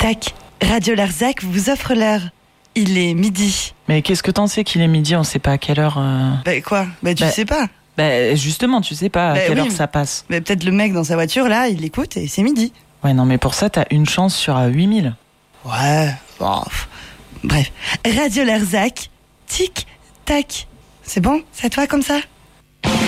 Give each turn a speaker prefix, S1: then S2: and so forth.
S1: Tac, Radio Larzac vous offre l'heure. Il est midi.
S2: Mais qu'est-ce que t'en sais qu'il est midi? On sait pas à quelle heure...
S1: Quoi? Tu sais pas.
S2: Justement, tu sais pas à quelle heure ça passe.
S1: Peut-être le mec dans sa voiture, là, il écoute et c'est midi.
S2: Ouais, non, mais pour ça, t'as une chance sur 8000.
S1: Ouais, bon... Bref, Radio Larzac, tic, tac. C'est bon? C'est à toi comme ça?